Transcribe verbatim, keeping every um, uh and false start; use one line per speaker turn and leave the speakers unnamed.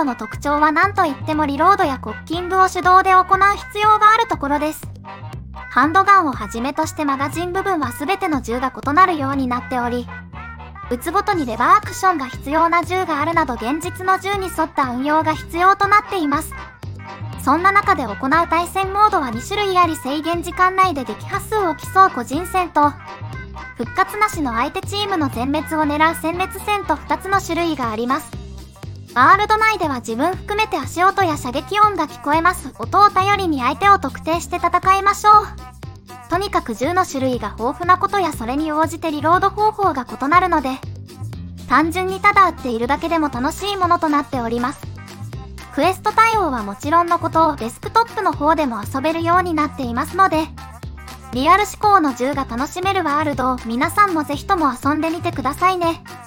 ドの特徴は何といってもリロードやコッキングを手動で行う必要があるところです。ハンドガンをはじめとしてマガジン部分は全ての銃が異なるようになっており、撃つごとにレバーアクションが必要な銃があるなど現実の銃に沿った運用が必要となっています。そんな中で行う対戦モードはに種類あり、制限時間内で撃破数を競う個人戦と、復活なしの相手チームの全滅を狙う殲滅戦とふたつの種類があります。ワールド内では自分含めて足音や射撃音が聞こえます。音を頼りに相手を特定して戦いましょう。とにかく銃の種類が豊富なことやそれに応じてリロード方法が異なるので、単純にただ撃っているだけでも楽しいものとなっております。クエスト対応はもちろんのこと、デスクトップの方でも遊べるようになっていますので、リアル思考の銃が楽しめるワールドを皆さんもぜひとも遊んでみてくださいね。